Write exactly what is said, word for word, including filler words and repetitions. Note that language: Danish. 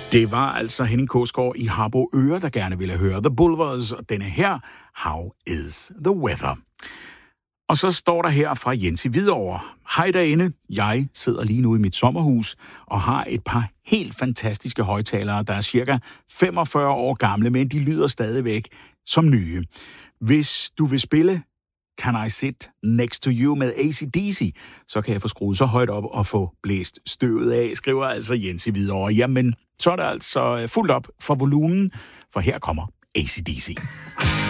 Det var altså Henning Korsgaard i Harbo Øre, der gerne ville høre The Bulvers, og denne her, How is the Weather? Og så står der her fra Jens i Hvidovre. Hej derinde, jeg sidder lige nu i mit sommerhus og har et par helt fantastiske højtalere, der er cirka femogfyrre år gamle, men de lyder stadigvæk som nye. Hvis du vil spille Can I Sit Next to You med A C D C, så kan jeg få skruet så højt op og få blæst støvet af, skriver altså Jens i Hvidovre. Jamen, så er der altså fuldt op for volumen, for her kommer A C D C.